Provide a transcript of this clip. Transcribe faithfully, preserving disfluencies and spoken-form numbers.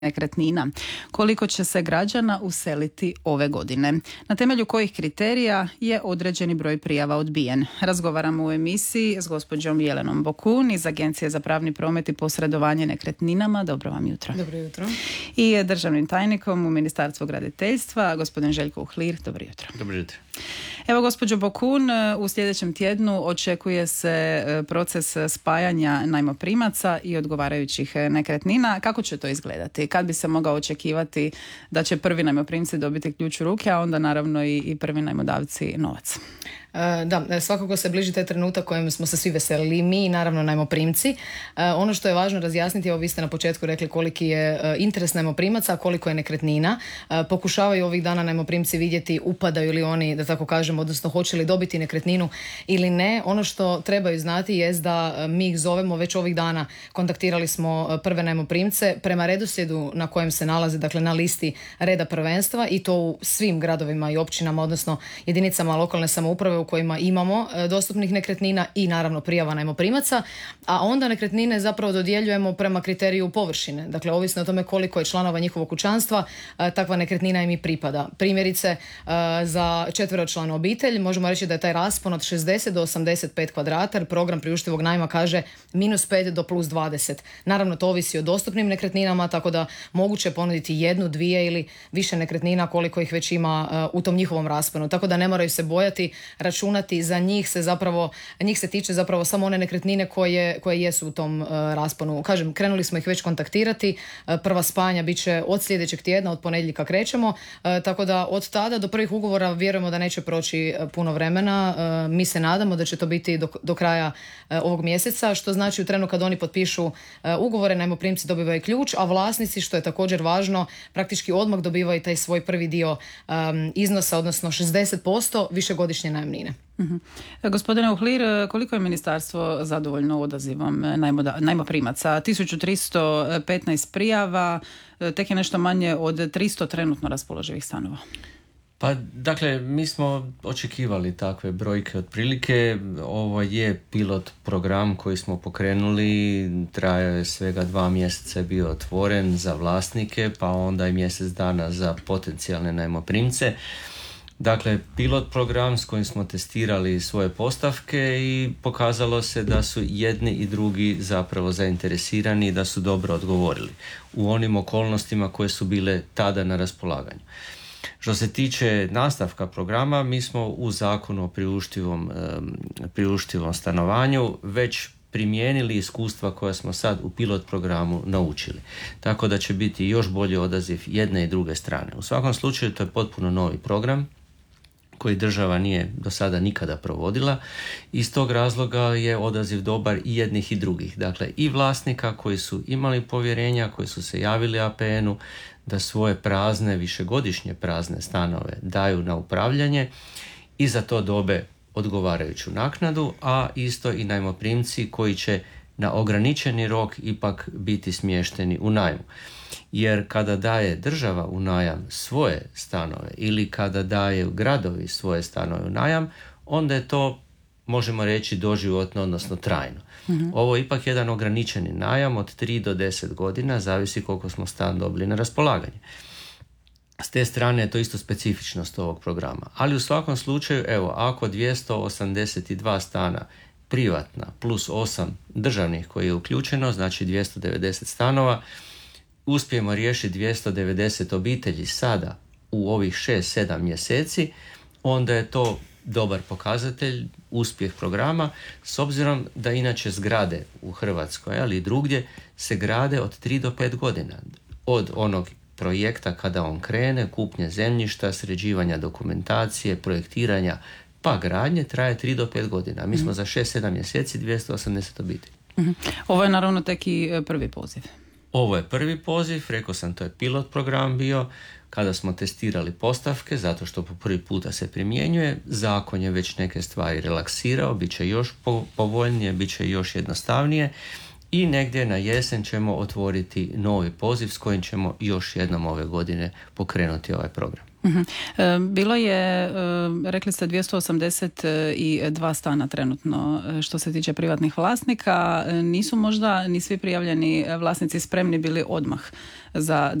nekretnina. Koliko će se građana useliti ove godine? Na temelju kojih kriterija je određeni broj prijava odbijen? Razgovaramo u emisiji s gospođom Jelenom Bokun iz Agencije za pravni promet i posredovanje nekretninama. Dobro vam jutro. Dobro jutro. I državnim tajnikom u Ministarstvu graditeljstva, gospodin Željko Uhlir. Dobro jutro. Dobro jutro. Evo, gospođo Bokun, u sljedećem tjednu očekuje se proces spajanja najmoprimaca i odgovarajućih nekretnina. Kako će to izgledati? Kad bi se mogao očekivati da će prvi najmoprimci dobiti ključ u ruke, a onda naravno i, i prvi najmodavci novac? Da, svakako se bliži taj trenutak kojem smo se svi veselili, mi i naravno najmoprimci. Ono što je važno razjasniti, evo vi ste na početku rekli koliki je interes najmoprimaca, a koliko je nekretnina. Pokušavaju ovih dana najmoprimci vidjeti upadaju li oni, da tako kažemo, odnosno hoće li dobiti nekretninu ili ne. Ono što trebaju znati jest da mi ih zovemo već ovih dana, kontaktirali smo prve najmoprimce prema redoslijedu na kojem se nalaze, dakle na listi reda prvenstva, i to u svim gradovima i općinama, odnosno jedinicama lokalne samouprave u kojima imamo e, dostupnih nekretnina i naravno prijava najmoprimaca, a onda nekretnine zapravo dodjeljujemo prema kriteriju površine. Dakle, ovisno o tome koliko je članova njihovog kućanstva, e, takva nekretnina im i pripada. Primjerice, e, za četveročlanu obitelj možemo reći da je taj raspon od šezdeset do osamdeset pet kvadrata, jer program priuštivog najma kaže minus pet do plus dvadeset. Naravno, to ovisi o dostupnim nekretninama, tako da moguće ponuditi jednu, dvije ili više nekretnina koliko ih već ima e, u tom njihovom rasponu. Tako da ne moraju se bojati računati, za njih se zapravo, njih se tiče zapravo samo one nekretnine koje, koje jesu u tom uh, rasponu. Kažem, krenuli smo ih već kontaktirati, uh, prva spajanja bit će od sljedećeg tjedna, od ponedjeljka krećemo, uh, tako da od tada do prvih ugovora vjerujemo da neće proći uh, puno vremena. Uh, mi se nadamo da će to biti do, do kraja uh, ovog mjeseca, što znači u trenu kad oni potpišu uh, ugovore, najmoprimci dobivaju ključ, a vlasnici, što je također važno, praktički odmah dobivaju taj svoj prvi dio um, iznosa, odnosno šezdeset posto višegodišnje najamnine. Uh-huh. Gospodine Uhlir, koliko je ministarstvo zadovoljno odazivom najmoda, najmoprimaca? tisuću tristo petnaest prijava, tek je nešto manje od tristo trenutno raspoloživih stanova. Pa, dakle, mi smo očekivali takve brojke otprilike. Ovo je pilot program koji smo pokrenuli, trajao je svega dva mjeseca, je bio otvoren za vlasnike, pa onda i mjesec dana za potencijalne najmoprimce. Dakle, pilot program s kojim smo testirali svoje postavke i pokazalo se da su jedni i drugi zapravo zainteresirani i da su dobro odgovorili u onim okolnostima koje su bile tada na raspolaganju. Što se tiče nastavka programa, mi smo u zakonu o priuštivom, priuštivom stanovanju već primijenili iskustva koja smo sad u pilot programu naučili. Tako da će biti još bolji odaziv jedne i druge strane. U svakom slučaju to je potpuno novi program koji država nije do sada nikada provodila. Iz tog razloga je odaziv dobar i jednih i drugih. Dakle, i vlasnika koji su imali povjerenja, koji su se javili A P N-u da svoje prazne, višegodišnje prazne stanove daju na upravljanje i za to dobe odgovarajuću naknadu, a isto i najmoprimci koji će na ograničeni rok ipak biti smješteni u najmu. Jer kada daje država u najam svoje stanove ili kada daje gradovi svoje stanove u najam, onda je to, možemo reći, doživotno, odnosno trajno. Mm-hmm. Ovo je ipak jedan ograničeni najam od tri do deset godina, zavisi koliko smo stan dobili na raspolaganje. S te strane je to isto specifičnost ovog programa. Ali u svakom slučaju, evo, ako dvjesto osamdeset dva stana privatna plus osam državnih koji je uključeno, znači dvjesto devedeset stanova, uspijemo riješiti dvjesto devedeset obitelji sada u ovih šest sedam mjeseci, onda je to dobar pokazatelj, uspjeh programa, s obzirom da inače zgrade u Hrvatskoj, ali i drugdje, se grade od tri do pet godina. Od onog projekta kada on krene, kupnje zemljišta, sređivanja dokumentacije, projektiranja, pa gradnje traje tri do pet godina. Mi smo za šest sedam mjeseci dvjesto osamdeset obitelji. Mm-hmm. Ovo je naravno tek i prvi poziv. Ovo je prvi poziv, rekao sam, to je pilot program bio, kada smo testirali postavke, zato što po prvi puta se primjenjuje, zakon je već neke stvari relaksirao, bit će još povoljnije, bit će još jednostavnije i negdje na jesen ćemo otvoriti novi poziv s kojim ćemo još jednom ove godine pokrenuti ovaj program. Uh-huh. Bilo je, rekli ste, dvjesto osamdeset dva stana trenutno što se tiče privatnih vlasnika. Nisu možda ni svi prijavljeni vlasnici spremni bili odmah za